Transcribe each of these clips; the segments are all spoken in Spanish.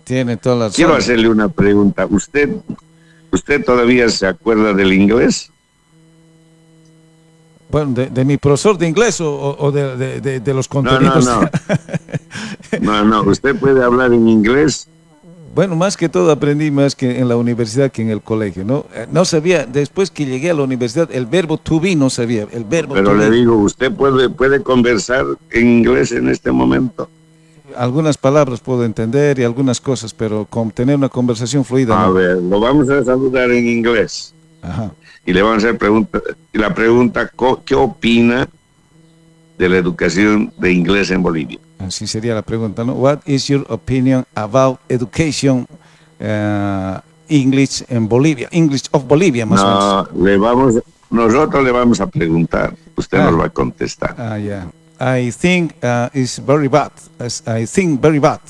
Tiene toda la razón. Quiero hacerle una pregunta. ¿Usted todavía se acuerda del inglés? Bueno, de mi profesor de inglés o de los contenidos. No, usted puede hablar en inglés. Bueno, más que todo aprendí más que en la universidad que en el colegio, ¿no? No sabía, después que llegué a la universidad, el verbo to be no sabía, el verbo Pero to le be. digo, ¿usted puede conversar en inglés en este momento? Algunas palabras puedo entender y algunas cosas, pero con tener una conversación fluida, A no. ver, lo vamos a saludar en inglés. Ajá. Y le vamos a hacer la pregunta, ¿qué opina de la educación de inglés en Bolivia? Así sería la pregunta, ¿no? What is your opinion about education English in Bolivia? English of Bolivia, más o menos. Nosotros le vamos a preguntar, usted nos va a contestar. Yeah. I think it's very bad. I think very bad.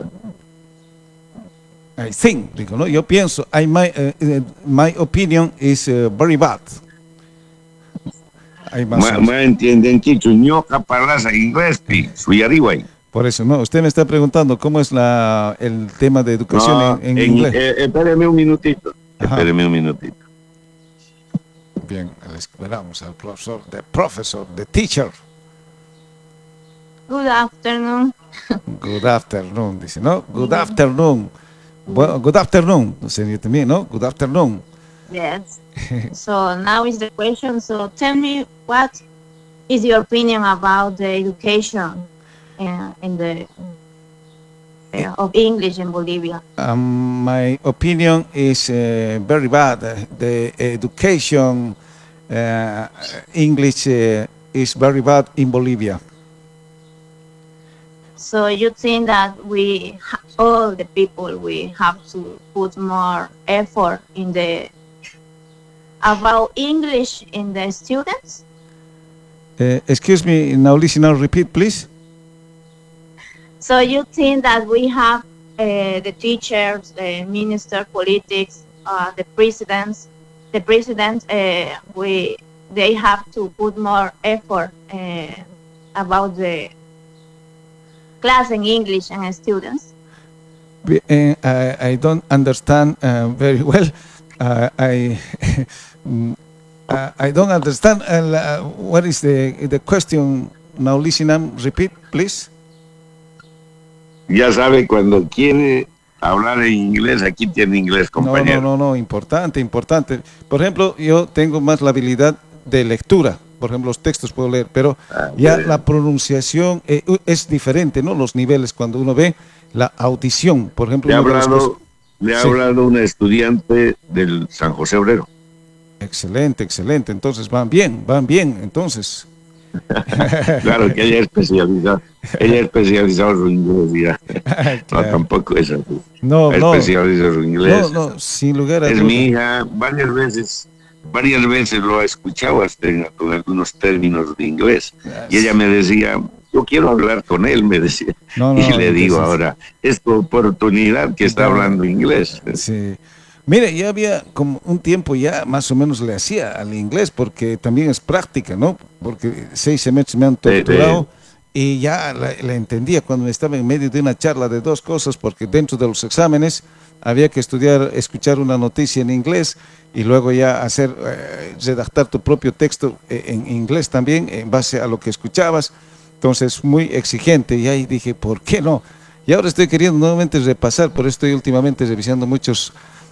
I think, digo, ¿no? Yo pienso, my opinion is very bad. Me entienden, Chicho, ñoca parlas inglés, suyariway. Por eso, no, usted me está preguntando cómo es el tema de educación en inglés. Espéreme un minutito. Espéreme un minutito. Bien, esperamos al profesor, the teacher. Good afternoon. Good afternoon, dice, ¿no? Good afternoon. Well, good afternoon, señor también, ¿no? Good afternoon. Yes. So now is the question. So tell me, what is your opinion about the education of English in Bolivia? My opinion is very bad. The education English is very bad in Bolivia. So you think that all the people, we have to put more effort in about English in the students? Excuse me, now listen, now repeat, please. So you think that we have the teachers, the minister, politics, the presidents, they have to put more effort about the class in English and students? I don't understand very well. I don't understand. What is the question? Now listen and repeat, please. Ya sabe, cuando quiere hablar en inglés, aquí tiene inglés, compañero. No, importante. Por ejemplo, yo tengo más la habilidad de lectura. Por ejemplo, los textos puedo leer, pero ya la pronunciación es diferente, ¿no? Los niveles, cuando uno ve la audición, por ejemplo. Le ha hablado una estudiante del San José Obrero. Excelente. Entonces van bien, entonces. Claro que ella es especializada en su inglés, ya. Claro. No, tampoco es así. No. Especializa su inglés. No, sin lugar a dudas. Es mi hija, varias veces lo he escuchado hasta con algunos términos de inglés. Y ella me decía, yo quiero hablar con él, me decía. Y le digo ahora, es tu oportunidad que está hablando inglés. Sí. Mire, ya había como un tiempo ya más o menos le hacía al inglés, porque también es práctica, ¿no? Porque 6 semestres me han torturado y ya la entendía cuando estaba en medio de una charla de 2 cosas, porque dentro de los exámenes había que escuchar una noticia en inglés y luego ya redactar tu propio texto en inglés también, en base a lo que escuchabas. Entonces, muy exigente, y ahí dije, ¿por qué no? Y ahora estoy queriendo nuevamente repasar, por eso estoy últimamente revisando muchos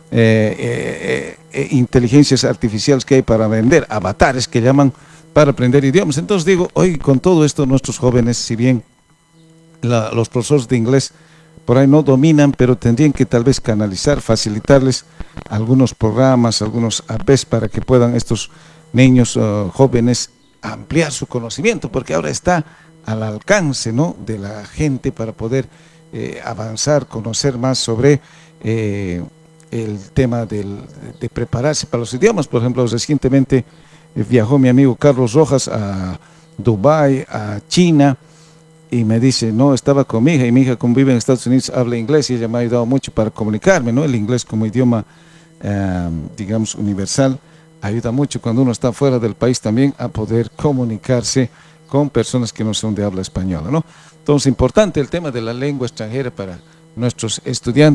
inteligencias artificiales que hay para vender, avatares que llaman, para aprender idiomas. Entonces digo, hoy con todo esto nuestros jóvenes, si bien los profesores de inglés por ahí no dominan, pero tendrían que tal vez canalizar, facilitarles algunos programas, algunos apps para que puedan estos niños jóvenes ampliar su conocimiento, porque ahora está al alcance, ¿no?, de la gente para poder avanzar, conocer más sobre el tema de prepararse para los idiomas. Por ejemplo, recientemente viajó mi amigo Carlos Rojas a Dubái, a China, y me dice, no, estaba con mi hija, y mi hija, como vive en Estados Unidos, habla inglés, y ella me ha ayudado mucho para comunicarme, ¿no? El inglés como idioma, digamos, universal, ayuda mucho cuando uno está fuera del país también a poder comunicarse con personas que no son de habla española, ¿no? Entonces, importante el tema de la lengua extranjera para nuestros estudiantes.